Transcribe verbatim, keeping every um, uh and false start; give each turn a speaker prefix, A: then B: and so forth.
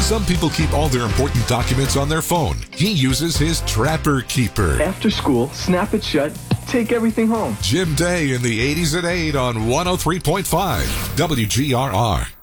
A: Some people keep all their important documents on their phone. He uses his Trapper Keeper.
B: After school, snap it shut, take everything home.
A: Jim Day in the eighties at eight on one oh three point five W G R R.